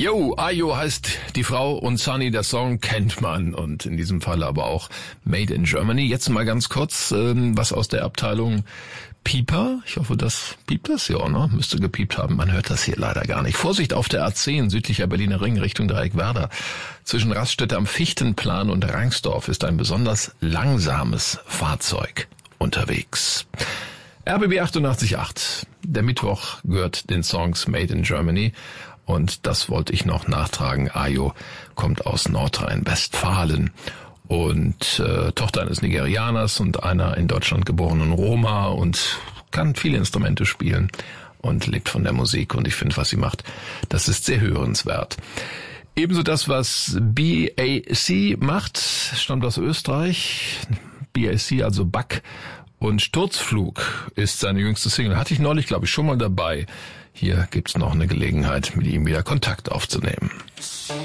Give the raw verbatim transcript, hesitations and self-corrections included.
Yo, Ayo heißt die Frau und Sunny, der Song kennt man und in diesem Fall aber auch Made in Germany. Jetzt mal ganz kurz ähm, was aus der Abteilung Pieper. Ich hoffe, das piept das ja, ne? Müsste gepiept haben. Man hört das hier leider gar nicht. Vorsicht auf der A zehn, südlicher Berliner Ring, Richtung Dreieckwerder. Zwischen Raststätte am Fichtenplan und Rangsdorf ist ein besonders langsames Fahrzeug unterwegs. R B B achtundachtzig Komma acht. Der Mittwoch gehört den Songs Made in Germany. Und das wollte ich noch nachtragen. Ayo kommt aus Nordrhein-Westfalen und äh, Tochter eines Nigerianers und einer in Deutschland geborenen Roma und kann viele Instrumente spielen und lebt von der Musik. Und ich finde, was sie macht, das ist sehr hörenswert. Ebenso das, was B A C macht, stammt aus Österreich. B A C, also Back. Und Sturzflug ist seine jüngste Single. Hatte ich neulich, glaube ich, schon mal dabei. Hier gibt's noch eine Gelegenheit, mit ihm wieder Kontakt aufzunehmen.